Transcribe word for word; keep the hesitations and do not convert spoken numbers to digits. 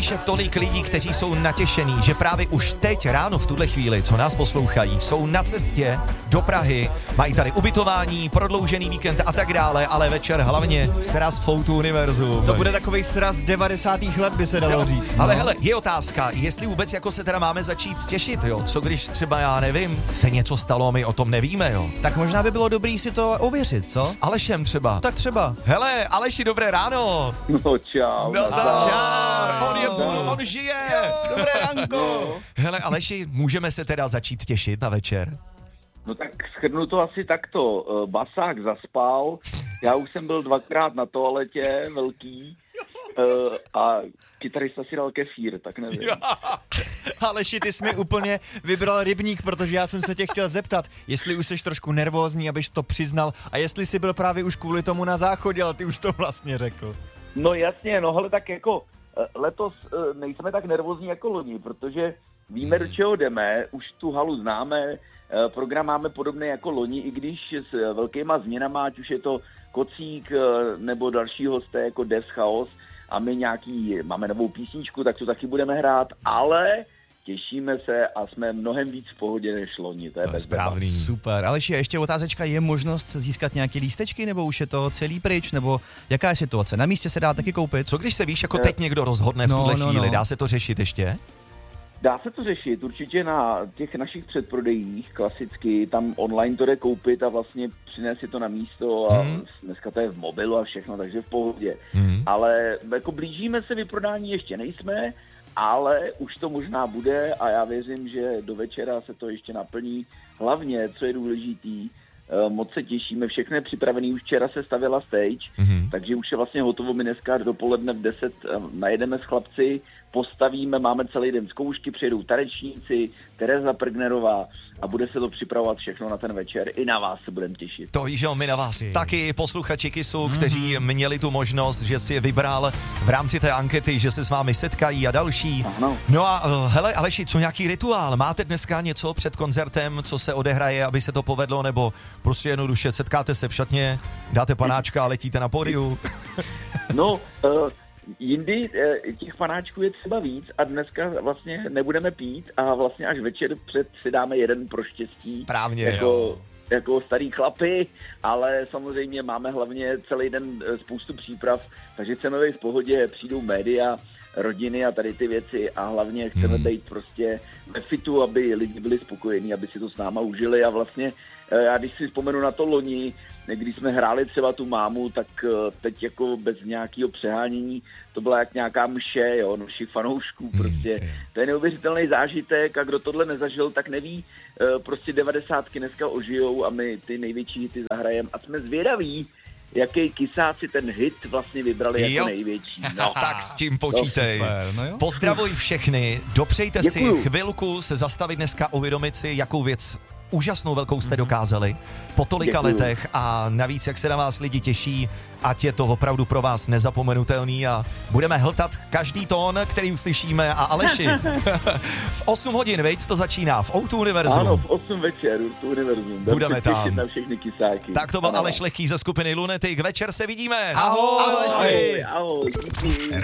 píše tolik lidí, kteří jsou natěšení, že právě už teď ráno v tuhle chvíli, co nás poslouchají, jsou na cestě do Prahy, mají tady ubytování, prodloužený víkend a tak dále, ale večer hlavně sraz v O dva Univerzu. To bude takovej sraz devadesátých let, by se dalo jo, říct. No. Ale hele, je otázka, jestli vůbec jako se teda máme začít těšit, jo? Co když třeba, já nevím, se něco stalo, my o tom nevíme, jo? Tak možná by bylo dobrý si to ověřit, co? S Alešem třeba. Tak třeba. Hele, Aleši, dobré ráno. No čau. No čau. On je vzůru, no. on žije. Jo, dobré ranko. No. Hele, Aleši, můžeme se teda začít těšit na večer? No tak shrnu to asi takto. Basák zaspal, já už jsem byl dvakrát na toaletě, velký, a kytarista si dal kefír, tak nevím. Aleši, ty jsi mi úplně vybral rybník, protože já jsem se tě chtěl zeptat, jestli už jsi trošku nervózní, abys to přiznal, a jestli jsi byl právě už kvůli tomu na záchodě, ale ty už to vlastně řekl. No jasně, no hele, tak jako letos nejsme tak nervózní jako loni, protože víme, do čeho jdeme, už tu halu známe, program máme podobný jako loni, i když s velkýma změnama, ať už je to Kocík nebo další hosté jako Des Chaos, a my nějaký, máme novou písničku, tak to taky budeme hrát, ale těšíme se a jsme mnohem víc v pohodě než loni. To je, to je správný. Super. Aleši, a ještě otázečka, je možnost získat nějaké lístečky, nebo už je to celý pryč, nebo jaká je situace? Na místě se dá taky koupit? Co když se víš, jako teď někdo rozhodne v no, tuhle no, chvíli, no. dá se to řešit ještě? Dá se to řešit, určitě na těch našich předprodejích, klasicky, tam online to jde koupit a vlastně přinést si to na místo a hmm. dneska to je v mobilu a všechno, takže v pohodě. Hmm. Ale jako blížíme se vyprodání, ještě nejsme, ale už to možná bude a já věřím, že do večera se to ještě naplní. Hlavně, co je důležitý, moc se těšíme, všechno je připravený, už včera se stavěla stage, mm-hmm. takže už je vlastně hotovo, my dneska dopoledne v deset najedeme s chlapci, postavíme, máme celý den zkoušky, přijedou tanečníci, Tereza Prgnerová a bude se to připravovat všechno na ten večer. I na vás se budeme těšit. To víš, že my na vás taky, posluchači Kissu, kteří měli tu možnost, že si je vybral v rámci té ankety, že se s vámi setkají a další. Ano. No a hele, Aleši, co nějaký rituál? Máte dneska něco před koncertem, co se odehraje, aby se to povedlo, nebo prostě jednoduše setkáte se v šatně, dáte panáčka a letíte na pódiu? No, uh... jindy těch panáčků je třeba víc a dneska vlastně nebudeme pít a vlastně až večer před si dáme jeden pro štěstí. Správně, jako, jo. jako starý chlapy, ale samozřejmě máme hlavně celý den spoustu příprav, takže chceme být v pohodě, přijdou média, rodiny a tady ty věci a hlavně chceme hmm. být prostě ve fitu, aby lidi byli spokojení, aby si to s náma užili a vlastně já když si vzpomenu na to loni, když jsme hráli třeba tu mámu, tak teď jako bez nějakého přehánění, to byla jak nějaká mše, jo, našich fanoušků, prostě. To je neuvěřitelný zážitek a kdo tohle nezažil, tak neví, prostě devadesátky dneska ožijou a my ty největší hity zahrajeme a jsme zvědaví, jaký kysáci ten hit vlastně vybrali jo. jako největší. No. Tak s tím počítej. No jo. Pozdravuj všechny, dopřejte Děkuju. si chvilku se zastavit dneska, uvědomit si, jakou věc úžasnou velkou jste dokázali po tolika Děkuju. letech a navíc, jak se na vás lidi těší, ať je to opravdu pro vás nezapomenutelný a budeme hltat každý tón, který uslyšíme. A Aleši, v osm hodin, veď, to začíná v O dva Univerzu. Ano, v osm večer, v O dva Univerzu. Budeme tam. Na všechny kysáky. Tak to byl ano. Aleš Lehký ze skupiny Lunatic. Večer se vidíme. Ahoj. Ahoj. Ahoj, ahoj, díky.